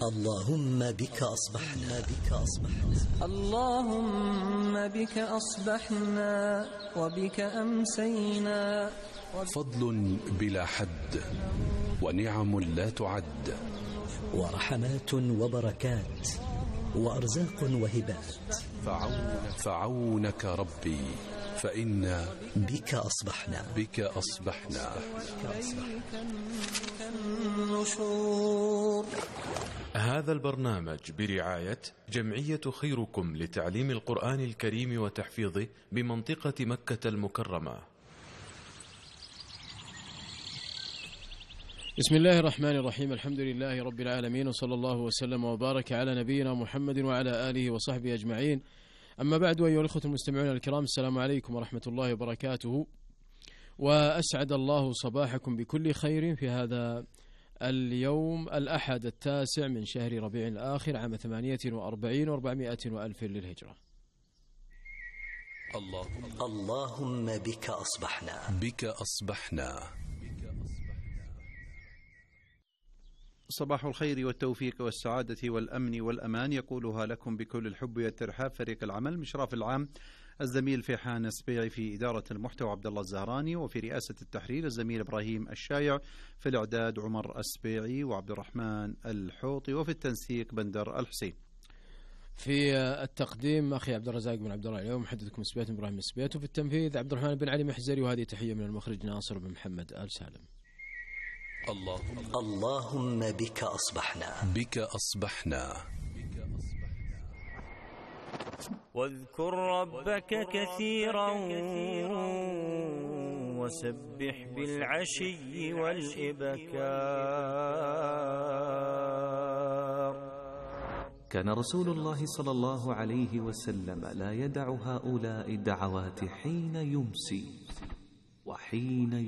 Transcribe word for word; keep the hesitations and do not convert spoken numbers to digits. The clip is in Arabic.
اللهم بك أصبحنا بك أصبحنا اللهم بك أصبحنا وبك أمسينا. فضل بلا حد ونعم لا تعد، ورحمات وبركات وأرزاق وهبات. فعونك, فعونك ربي فإنا بك أصبحنا بك أصبحنا. هذا البرنامج برعاية جمعية خيركم لتعليم القرآن الكريم وتحفيظه بمنطقة مكة المكرمة. بسم الله الرحمن الرحيم، الحمد لله رب العالمين، وصلى الله وسلم وبارك على نبينا محمد وعلى آله وصحبه أجمعين. أما بعد، أيها الأخوة المستمعون الكرام، السلام عليكم ورحمة الله وبركاته، وأسعد الله صباحكم بكل خير في هذا اليوم الأحد التاسع من شهر ربيع الآخر عام ثمانية وأربعين وأربعمائة وألف للهجرة. اللهم اللهم بك أصبحنا بك أصبحنا. صباح الخير والتوفيق والسعادة والأمن والأمان يقولها لكم بكل الحب والترحاب فريق العمل، مشراف العام الزميل فيحان السبيعي، في إدارة المحتوى عبد الله الزهراني، وفي رئاسة التحرير الزميل إبراهيم الشايع، في الإعداد عمر السبيعي وعبد الرحمن الحوطي، وفي التنسيق بندر الحسين. في التقديم أخي عبد الرزاق بن عبد الله اليوم، محدثكم السبيعي إبراهيم السبيعي، وفي التنفيذ عبد الرحمن بن علي محزري، وهذه تحية من المخرج ناصر بن محمد آل سالم. اللهم اللهم بك أصبحنا بك أصبحنا. واذكر ربك كثيرا وسبح بالعشي والإبكار. كان رسول الله صلى الله عليه وسلم لا يدع هؤلاء الدعوات حين يمسي وحين